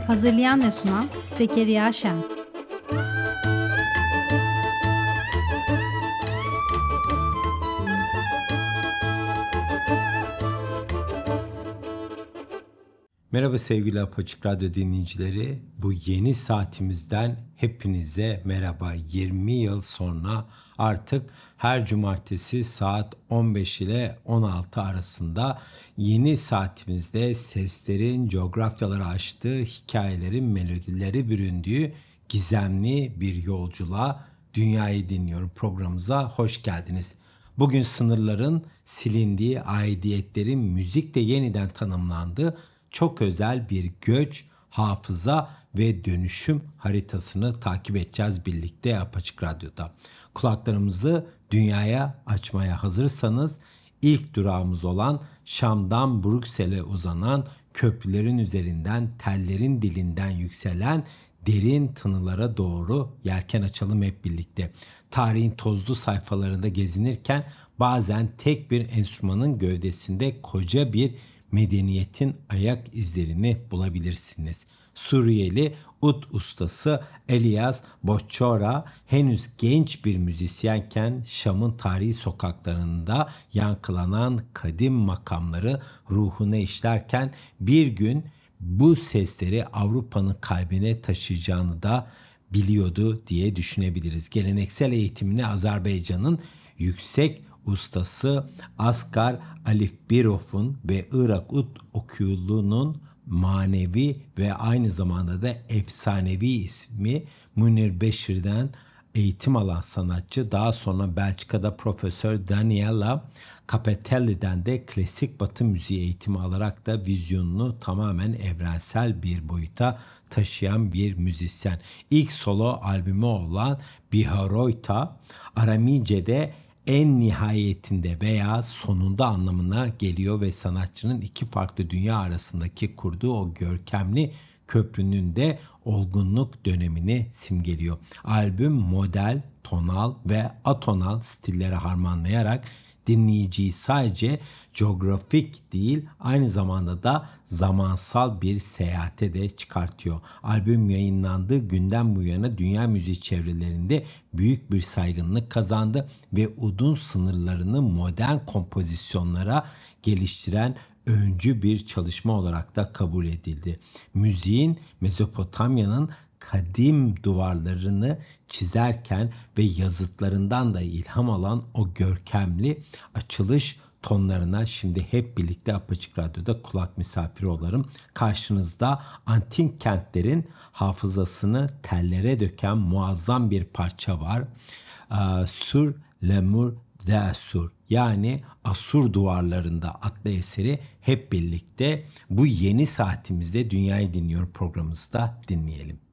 Hazırlayan ve sunan Zekeriya Şen. Merhaba sevgili Apaçık Radyo dinleyicileri. Bu yeni saatimizden hepinize merhaba. 20 yıl sonra artık her cumartesi saat 15 ile 16 arasında yeni saatimizde seslerin coğrafyaları aştığı, hikayelerin melodileri büründüğü gizemli bir yolculuğa Dünyayı Dinliyorum programımıza hoş geldiniz. Bugün sınırların silindiği, aidiyetlerin müzikle yeniden tanımlandığı çok özel bir göç, hafıza ve dönüşüm haritasını takip edeceğiz birlikte Apaçık Radyo'da. Kulaklarımızı dünyaya açmaya hazırsanız ilk durağımız olan Şam'dan Brüksel'e uzanan köprülerin üzerinden, tellerin dilinden yükselen derin tınılara doğru yelken açalım hep birlikte. Tarihin tozlu sayfalarında gezinirken bazen tek bir enstrümanın gövdesinde koca bir medeniyetin ayak izlerini bulabilirsiniz. Suriyeli ud ustası Elias Bochora henüz genç bir müzisyenken Şam'ın tarihi sokaklarında yankılanan kadim makamları ruhuna işlerken bir gün bu sesleri Avrupa'nın kalbine taşıyacağını da biliyordu diye düşünebiliriz. Geleneksel eğitimini Azerbaycan'ın yüksek ustası Asgar Alifbirov'un ve Irak Ud Okulu'nun manevi ve aynı zamanda da efsanevi ismi Münir Beşir'den eğitim alan sanatçı, daha sonra Belçika'da Profesör Daniela Capitelli'den de klasik batı müziği eğitimi alarak da vizyonunu tamamen evrensel bir boyuta taşıyan bir müzisyen. İlk solo albümü olan Biharoyta, Aramice'de en nihayetinde veya sonunda anlamına geliyor ve sanatçının iki farklı dünya arasındaki kurduğu o görkemli köprünün de olgunluk dönemini simgeliyor. Albüm model, tonal ve atonal stilleri harmanlayarak dinleyiciyi sadece coğrafik değil, aynı zamanda da zamansal bir seyahate de çıkartıyor. Albüm yayınlandığı günden bu yana dünya müziği çevrelerinde büyük bir saygınlık kazandı ve udun sınırlarını modern kompozisyonlara geliştiren öncü bir çalışma olarak da kabul edildi. Müziğin Mezopotamya'nın kadim duvarlarını çizerken ve yazıtlarından da ilham alan o görkemli açılış tonlarına şimdi hep birlikte Apaçık Radyo'da kulak misafiri olalım. Karşınızda antik kentlerin hafızasını tellere döken muazzam bir parça var. Sur Lemur de Asur, yani Asur duvarlarında adlı eseri hep birlikte bu yeni saatimizde Dünyayı Dinliyorum programımızda dinleyelim.